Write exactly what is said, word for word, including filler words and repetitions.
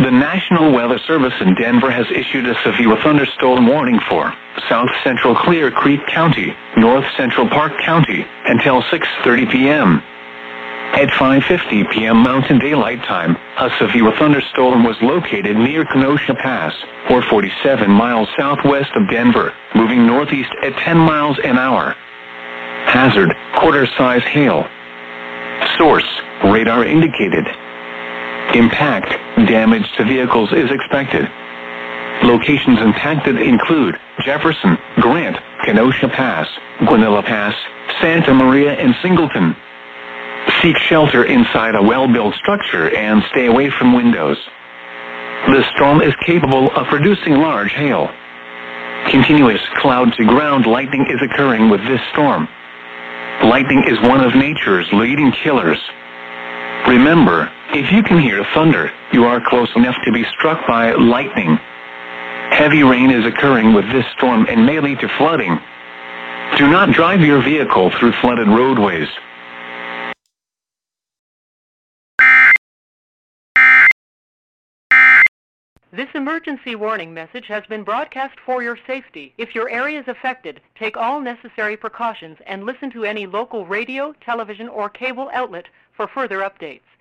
The National Weather Service in Denver has issued a severe thunderstorm warning for South Central Clear Creek County, North Central Park County, until six thirty p.m. At five fifty p.m. Mountain Daylight Time, a severe thunderstorm was located near Kenosha Pass, or forty-seven miles southwest of Denver, moving northeast at ten miles an hour. Hazard, quarter-size hail. Source, radar indicated. Impact, damage to vehicles is expected. Locations impacted include Jefferson, Grant, Kenosha Pass, Guanilla Pass, Santa Maria, and Singleton. Seek shelter inside a well-built structure and stay away from windows. The storm is capable of producing large hail. Continuous cloud-to-ground lightning is occurring with this storm. Lightning is one of nature's leading killers. Remember, if you can hear thunder, you are close enough to be struck by lightning. Heavy rain is occurring with this storm and may lead to flooding. Do not drive your vehicle through flooded roadways. This emergency warning message has been broadcast for your safety. If your area is affected, take all necessary precautions and listen to any local radio, television, or cable outlet for further updates.